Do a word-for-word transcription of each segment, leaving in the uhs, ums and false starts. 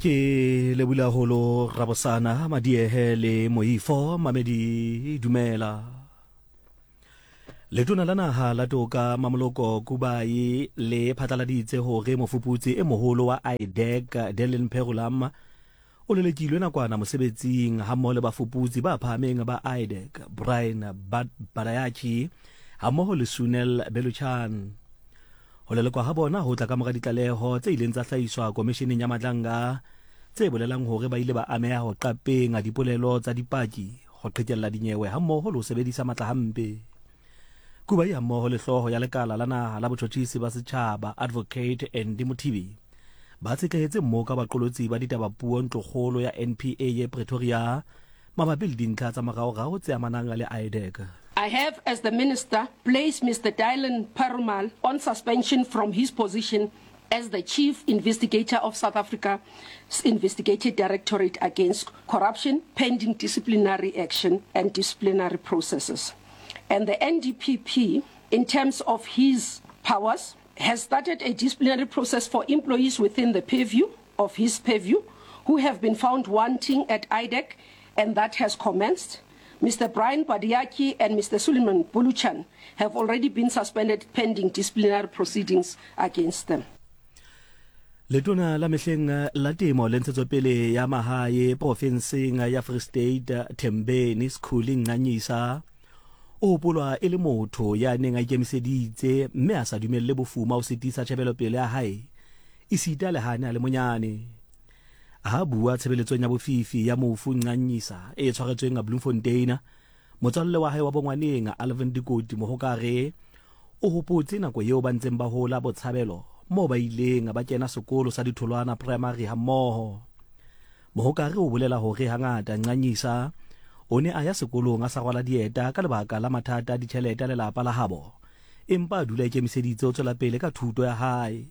Ke lebula holo rabosana madiehe le moifo mamedi dumela. Letona la naha la toka Mamoloko Kubai le phatlaladitse hore mofuputsi e moholo wa I D E C Dylan Perulam o lelekilwe nakwana mosebetsing hammoho le bafuputsi ba phahameng ba I D E C Brian Badayaki hammoho le Sunel Beluchan. Ho lelekwa ha bona ho tla ka mora ditlaleho tse ileng tsa hlahiswa komisheneng ya Madlanga tse bolelang hore ba ile ba ameha ho qapeng a dipolelo tsa dipaki ho qhekella dinyewe hammoho le ho sebedisa matla hampe. Kuba ya mmoho le hloho ya lekala la naha la botjhotjhisi ba setjhaba Advocate Andy Mothibi ba tsetlehetse mmoho ka baqolotsi ba ditabapuo ntlokgolo ya N P A ye Pretoria mabapi le dintlha tsa moraorao tse amanang le I D E C. I have, as the Minister, placed Mister Dylan Perumal on suspension from his position as the Chief Investigator of South Africa's Investigative Directorate Against Corruption, pending disciplinary action and disciplinary processes. And the N D P P, in terms of his powers, has started a disciplinary process for employees within the purview of his purview who have been found wanting at I D E C, and that has commenced. Mister Brian Badayaki and Mister Suleiman Beluchan have already been suspended pending disciplinary proceedings against them. Letona la mehleng la temo le ntshetsopele ya mahae profenseng ya Free State Thembeni Schooling Nganyisa o polwa e le motho ya neng a ikemiseditse mme a sa dumelle bofuma o setisa tshebelopele ya hae isita le hana le monyane ha bua tshebeletsong ya bofifi ya mofu Nganyisa e tshwaretsweng a Bloemfontein. Motswalle wa hae wa bongwaneng Alvin Dikoti Mohokare o hopotse nako eo ba ntseng ba hola botshabelo mo ba ileng ba kena sekolo sa ditholwana primary hammoho. Mohokare o bolela hore hangata Nganyisa o ne a ya sekolong a sa rwala dieta ka lebaka la mathata a ditjhelete le lapa la habo, empa a dula ikemiseditse ho tswela pele ka thuto ya hae.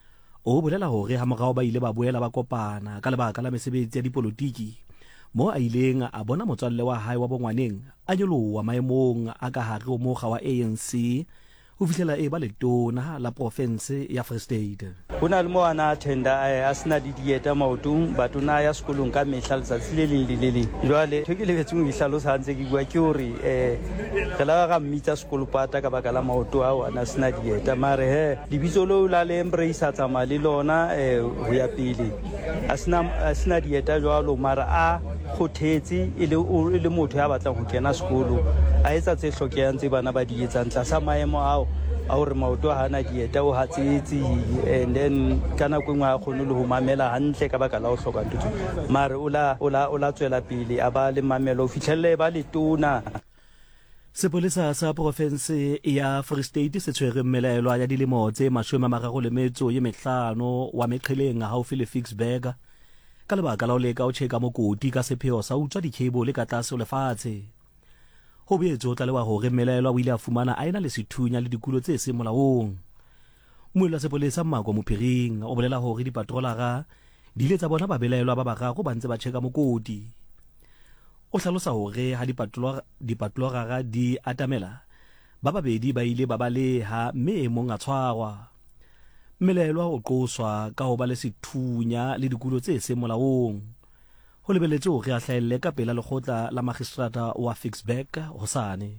O bolela hore ha morao ba ile ba boela ba kopana ka lebaka la mesebetsi ya dipolotiki mo a ileng a bona motswalle wa hae wa bongwaneng a nyoloha maemong a ka hare o mokga wa A N C ho fihlela e ba letona la province ya Free State. Hona le moana tenda a sena di dieta maotong batona ya sekolong ka mehla letsatsi le leng le le leng. Jwale thwe ke lebetseng ho ihlalosa hantse ke bua ke hore eh re la ga mmitsa sekolo pata ka baka la maoto ao ana sena dieta mare he lebitso lo la le embrace tsamaya le lona eh ho ya pele a sena a sena dieta jwalo mara a khothetse e le e le motho ya batlang ho kena sekolo a etsa tse hlokehang tse bana ba di etsang tla sa maemo ao a hore maoto hana dieta o hatsetsi and then kana go ngwa go le ho mamela hantle ka baka la ho hloka ntutso mare o la o la o la tswela pele a ba le mamelo o fihlelle ba le tona. Sepolesa sa province ya Free State se tshwere mmelaelwa ya dilemo tse mashome a mararo le metso ye mehlano wa meqheleng haufi le Ficksburg ka lebaka la ho leka ho tjheka mokoti ka sepheo sa utswa dikebole ka tlase ho lefatshe. Ho boetse ho tlalewa hore mmelaelwa o ile a fumana a ena le sethunya le dikulo tse seng molaong. Moela sepolesa Mmako Mophiring o bolela hore dipatrolara di ile tsa bona ba belaelwa ba bararo ba ntse ba tjheka mokoti. O hlalosa hore ha dipatlora dipatlora di atamela ba babedi ba ile ba baleha mme e mong a tshwarwa. Mmelaelwa o qoswa ka ho ba le sethunya le dikulo tse seng molaong. Ho lebeletse hore a hlaelle ka pela lekgotla la magistrata wa Ficksburg hosane.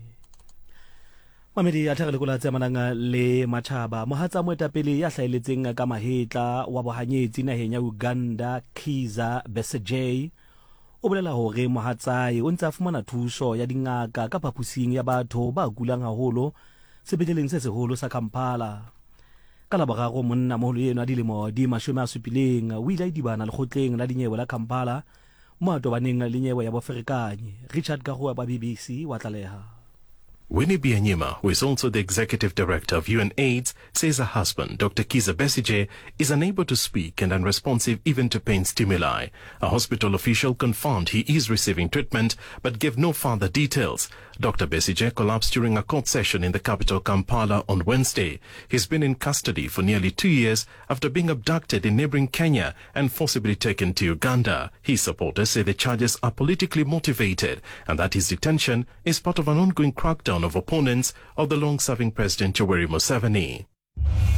Mamedi a thagele kola tse mananga le Machaba mohatsa moetapele ya hlaeletseng ka mahetla wa bohanyetsi naheng ya Uganda Kizza Besigye o bolela hore mohatsae o ntse a fumana thuso ya dingaka ka phapusing ya batho ba kulang haholo sepetleleng se seholo sa Kampala. Ka la boraro monna moholo eno a dilemo di mashome a supileng o ile a idibana lekgotleng la dinyewe la Kampala mo a tobaneng le nyewe ya Boferekanye. Richard Kahua ba B B C wa tlaleha. Winnie Byanyima, who is also the executive director of UNAIDS, says her husband, Doctor Kizza Besigye, is unable to speak and unresponsive even to pain stimuli. A hospital official confirmed he is receiving treatment but gave no further details. Doctor Besigye collapsed during a court session in the capital Kampala on Wednesday. He's been in custody for nearly two years after being abducted in neighboring Kenya and forcibly taken to Uganda. His supporters say the charges are politically motivated and that his detention is part of an ongoing crackdown of opponents of the long-serving President Yoweri Museveni.